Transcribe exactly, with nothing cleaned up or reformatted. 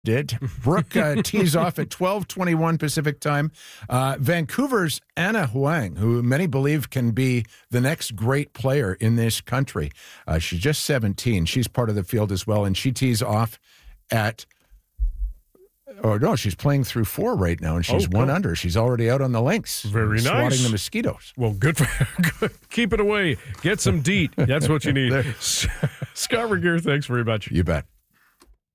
did. Brooke uh, tees off at twelve twenty-one Pacific time. Uh, Vancouver's Anna Huang, who many believe can be the next great player in this country. Uh, she's just seventeen. She's part of the field as well, and she tees off at Oh, no, she's playing through four right now, and she's oh, one cool. under. She's already out on the links. Very nice. Swatting the mosquitoes. Well, good for her. Keep it away. Get some DEET. That's what you need. Scott Regehr, thanks very much. You bet.